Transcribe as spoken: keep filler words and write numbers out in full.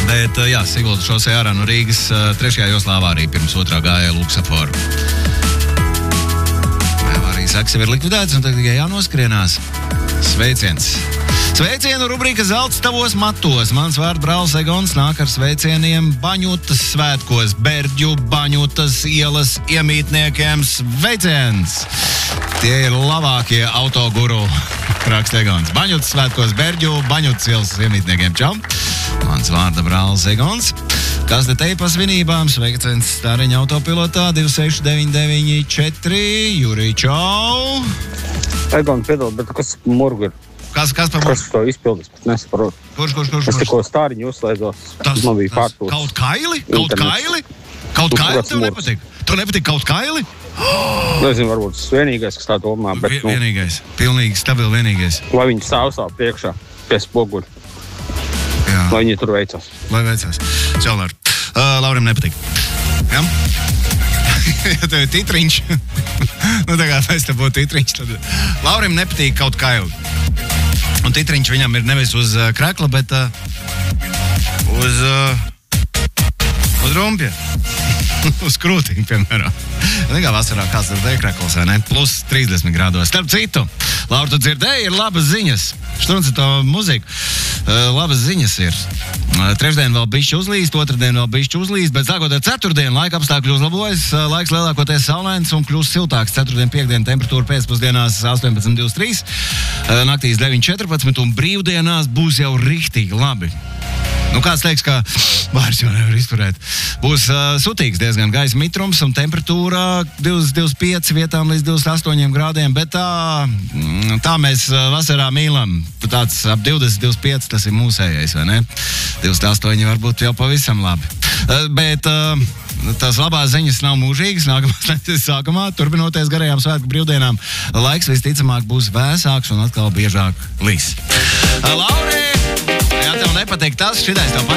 Bet, jā, Siguldas šosei ārā no Rīgas trešajā joslā avārija pirms otrā gāja luksaforu. Avārijas seks jau ir likvidēts un tagad tikai jānoskrienās. Sveiciens! Sveicienu rubrika Zelts tavos matos. Mans vārds Brālis Egons nāk ar sveicieniem Baņutas svētkos, Berģu Baņutas ielas iemītniekiem. Sveiciens! Tie ir labākie autoguru, raksta Egons. Baņutas svētkos, Berģu Baņutas ielas iemītniekiem. Čau! Mans vārds Brālis Egons. Kas te te pa svinībām? Sveiciens Stariņa autopilotā divi seši deviņi deviņi četri. Jurij, čau! Egon, piedod, bet kas murgu ir? Kas, kas par Kas to izpildīs? Pat nesaprotu. Kurš, kurš, kurš? Es tikko Stāriņu uzslēdzos. Tas, man bija tas pārpūs. kaut kaili? Kaut Internets. kaili? Kaut Nu, kaili kāds tev murs. nepatīk? Tev nepatīk kaut kaili? Nezinu, varbūt tas vienīgais, kas tā domā, bet, Vi- nu, Vienīgais, pilnīgi stabili vienīgais. lai viņi stāv stāv priekšā pie spoguļa, Jā, lai viņi tur veicas. lai veicās. Čau, Laur. Uh, Laurim nepatīk. Jā? Ja tev ir titriņš, nu tā kā mēs te būtu titriņš, tad Laurim nepatīk kaut kaili. Un titriņš viņam ir nevis uz uh, krekla, bet uh, uz, uh, uz rumpja. Uz krūtiņa, piemēram. Nekā vasarā kāds ir dēkrekls, vai ne? Plus trīsdesmit grādos. Starp citu, Laura, tu dzirdēji, ir labas ziņas. Štrunci to muziku. Uh, labas ziņas ir. Uh, trešdien vēl bišķi uzlīst, otrdien vēl bišķi uzlīst, bet sākot ar ceturtdienu laika apstākļi uzlabojas. Uh, laiks lielākoties saulains un kļūst siltāks. Ceturtdien, piekdien temperatūra pēcpusdienās astoņpadsmit divdesmit trīs, uh, naktīs deviņi četrpadsmit un brīvdienās būs jau rihtīgi labi. Nu, kāds teiks, ka vairs jau nevar izturēt. Būs uh, sutīgs diezgan gaisa mitrums un temperatūra divdesmit, divdesmit pieci vietām līdz divdesmit astoņiem grādiem, bet tā, mm, tā mēs uh, vasarā mīlam. Tāds ap divdesmit, divdesmit pieci tas ir mūsējais, vai ne? divdesmit astoņi varbūt jau pavisam labi. Uh, bet uh, tās labās ziņas nav mūžīgas. Nākamās nedēļas sākumā, turpinoties garajām svētku brīvdienām, laiks visticamāk būs vēsāks un atkal biežāk līs. Uh, Lauri! Ja tev nepatīk tas, šitais tev patīk.